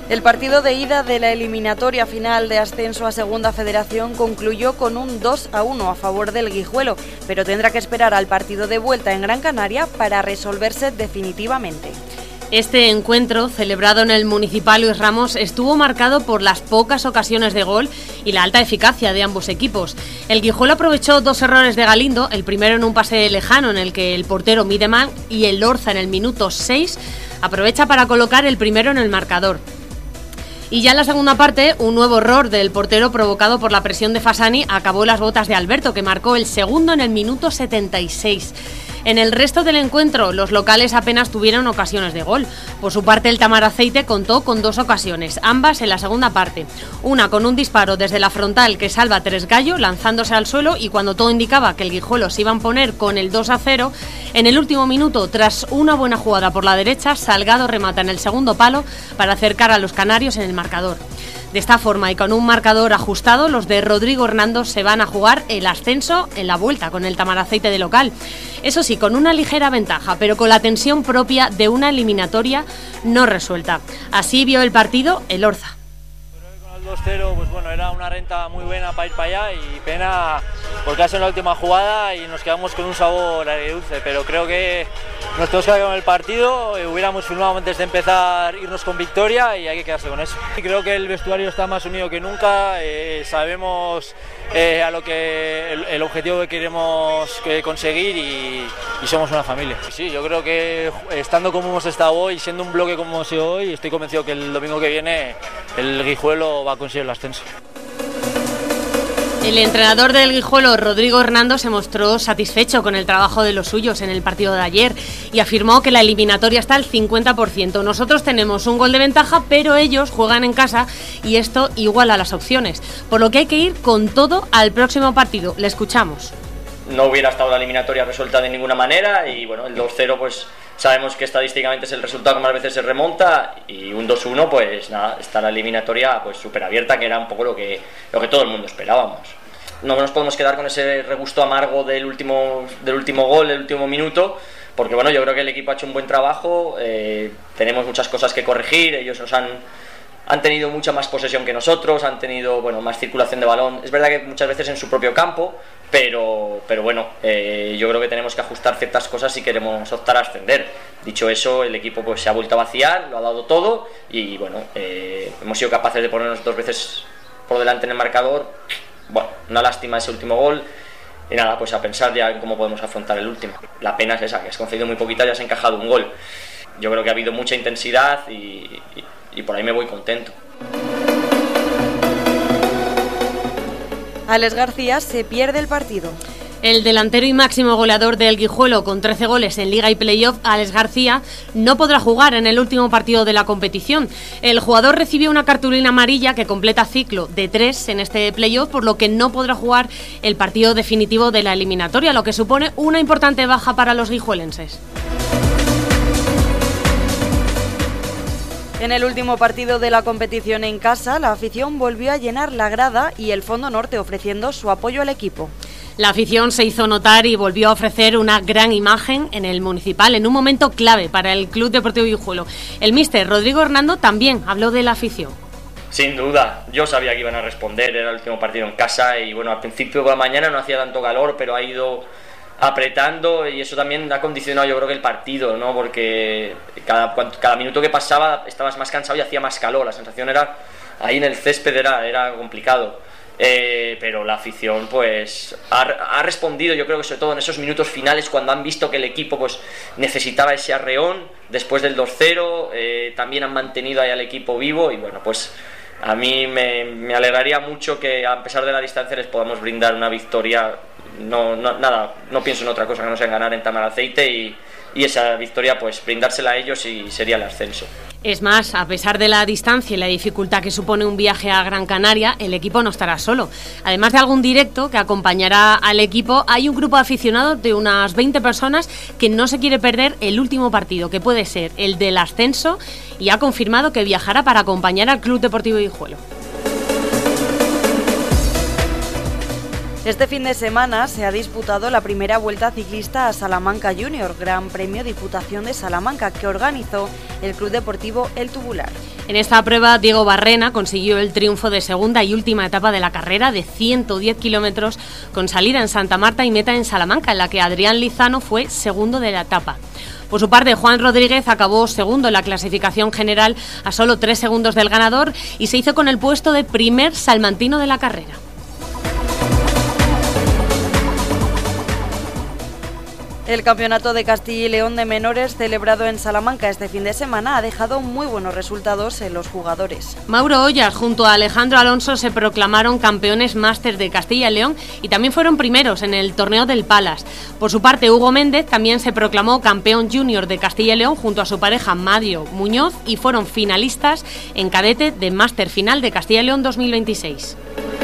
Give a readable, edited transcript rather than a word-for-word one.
El partido de ida de la eliminatoria final de ascenso a Segunda Federación concluyó con un 2-1 a favor del Guijuelo, pero tendrá que esperar al partido de vuelta en Gran Canaria para resolverse definitivamente. Este encuentro, celebrado en el Municipal Luis Ramos, estuvo marcado por las pocas ocasiones de gol y la alta eficacia de ambos equipos. El Guijuelo aprovechó 2 errores de Galindo, el primero en un pase lejano en el que el portero mide mal, y el Lorza en el minuto 6 aprovecha para colocar el primero en el marcador. Y ya en la segunda parte, un nuevo error del portero provocado por la presión de Fasani acabó las botas de Alberto, que marcó el segundo en el minuto 76. En el resto del encuentro, los locales apenas tuvieron ocasiones de gol. Por su parte, el Tamaraceite contó con 2 ocasiones, ambas en la segunda parte. Una con un disparo desde la frontal que salva Tresgallo, lanzándose al suelo, y cuando todo indicaba que el Guijuelo se iba a poner con el 2-0, en el último minuto, tras una buena jugada por la derecha, Salgado remata en el segundo palo para acercar a los canarios en el marcador. De esta forma y con un marcador ajustado, los de Rodrigo Hernando se van a jugar el ascenso en la vuelta con el Tamaraceite de local. Eso sí, con una ligera ventaja, pero con la tensión propia de una eliminatoria no resuelta. Así vio el partido el Orza. Con el 2-0, pues bueno, era una renta muy buena para ir para allá, y pena porque hace en la última jugada y nos quedamos con un sabor agridulce, pero creo que nos tenemos que quedar con el partido. Hubiéramos firmado antes de empezar irnos con victoria y hay que quedarse con eso. Y creo que el vestuario está más unido que nunca, sabemos a lo que el objetivo que queremos conseguir y somos una familia. Sí, yo creo que estando como hemos estado hoy, siendo un bloque como hemos sido hoy, estoy convencido que el domingo que viene el Guijuelo va a conseguir el ascenso. El entrenador del Guijuelo, Rodrigo Hernando, se mostró satisfecho con el trabajo de los suyos en el partido de ayer y afirmó que la eliminatoria está al 50%. Nosotros tenemos un gol de ventaja, pero ellos juegan en casa y esto iguala las opciones, por lo que hay que ir con todo al próximo partido. Le escuchamos. No hubiera estado la eliminatoria resuelta de ninguna manera y bueno, el 2-0 pues sabemos que estadísticamente es el resultado que más veces se remonta, y un 2-1 pues nada, está la eliminatoria pues súper abierta, que era un poco lo que todo el mundo esperábamos. No nos podemos quedar con ese regusto amargo del último gol, del último minuto, porque bueno, yo creo que el equipo ha hecho un buen trabajo, tenemos muchas cosas que corregir, ellos han tenido mucha más posesión que nosotros, han tenido más circulación de balón, es verdad que muchas veces en su propio campo, pero bueno, yo creo que tenemos que ajustar ciertas cosas si queremos optar a ascender. Dicho eso, el equipo pues se ha vuelto a vaciar, lo ha dado todo y bueno, hemos sido capaces de ponernos 2 veces por delante en el marcador. Bueno, una lástima ese último gol y nada, pues a pensar ya en cómo podemos afrontar el último. La pena es esa, que has concedido muy poquita y has encajado un gol. Yo creo que ha habido mucha intensidad y por ahí me voy contento. Alex García se pierde el partido. El delantero y máximo goleador del Guijuelo, con 13 goles en Liga y Playoff, Alex García, no podrá jugar en el último partido de la competición. El jugador recibió una cartulina amarilla que completa ciclo de 3 en este Playoff, por lo que no podrá jugar el partido definitivo de la eliminatoria, lo que supone una importante baja para los guijuelenses. En el último partido de la competición en casa, la afición volvió a llenar la grada y el Fondo Norte, ofreciendo su apoyo al equipo. La afición se hizo notar y volvió a ofrecer una gran imagen en el Municipal, en un momento clave para el Club Deportivo Guijuelo. El míster Rodrigo Hernando también habló de la afición. Sin duda, yo sabía que iban a responder, era el último partido en casa y bueno, al principio de la mañana no hacía tanto calor, pero ha ido apretando y eso también ha condicionado yo creo que el partido, ¿no? Porque cada minuto que pasaba estabas más cansado y hacía más calor, la sensación era, ahí en el césped era complicado. Pero la afición pues ha respondido, yo creo que sobre todo en esos minutos finales, cuando han visto que el equipo pues necesitaba ese arreón después del 2-0, también han mantenido ahí al equipo vivo y bueno, pues a mí me alegraría mucho que a pesar de la distancia les podamos brindar una victoria. No pienso en otra cosa que no sea en ganar en Tamaraceite y esa victoria pues brindársela a ellos y sería el ascenso. Es más, a pesar de la distancia y la dificultad que supone un viaje a Gran Canaria, el equipo no estará solo. Además de algún directo que acompañará al equipo, hay un grupo de aficionados de unas 20 personas que no se quiere perder el último partido, que puede ser el del ascenso, y ha confirmado que viajará para acompañar al Club Deportivo Guijuelo. Este fin de semana se ha disputado la primera Vuelta Ciclista a Salamanca Junior, Gran Premio Diputación de Salamanca, que organizó el Club Deportivo El Tubular. En esta prueba, Diego Barrena consiguió el triunfo de segunda y última etapa de la carrera de 110 kilómetros, con salida en Santa Marta y meta en Salamanca, en la que Adrián Lizano fue segundo de la etapa. Por su parte, Juan Rodríguez acabó segundo en la clasificación general a solo 3 segundos del ganador y se hizo con el puesto de primer salmantino de la carrera. El Campeonato de Castilla y León de Menores, celebrado en Salamanca este fin de semana, ha dejado muy buenos resultados en los jugadores. Mauro Ollas junto a Alejandro Alonso se proclamaron campeones máster de Castilla y León y también fueron primeros en el torneo del Palas. Por su parte, Hugo Méndez también se proclamó campeón junior de Castilla y León junto a su pareja Mario Muñoz y fueron finalistas en cadete de máster final de Castilla y León 2026.